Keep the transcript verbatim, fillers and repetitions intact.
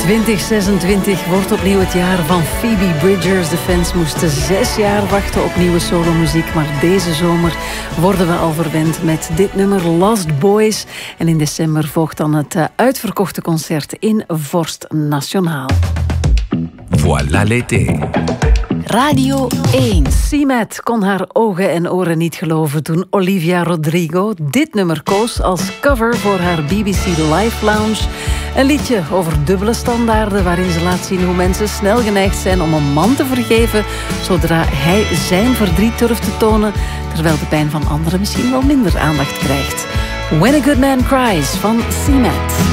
twintig zesentwintig wordt opnieuw het jaar van Phoebe Bridgers. De fans moesten zes jaar wachten op nieuwe solomuziek, maar deze zomer worden we al verwend met dit nummer Lost Boys. En in december volgt dan het uitverkochte concert in Vorst Nationaal. Voilà l'été. Radio één. Simet kon haar ogen en oren niet geloven toen Olivia Rodrigo dit nummer koos als cover voor haar B B C Live Lounge. Een liedje over dubbele standaarden waarin ze laat zien hoe mensen snel geneigd zijn om een man te vergeven zodra hij zijn verdriet durft te tonen, terwijl de pijn van anderen misschien wel minder aandacht krijgt. When a Good Man Cries van Simet.